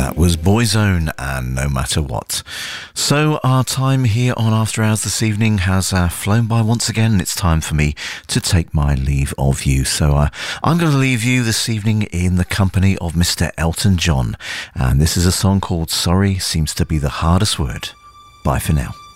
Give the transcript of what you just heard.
That was Boyzone and No Matter What. So our time here on After Hours this evening has flown by once again. It's time for me to take my leave of you. So I'm going to leave you this evening in the company of Mr. Elton John. And this is a song called Sorry Seems to Be the Hardest Word. Bye for now.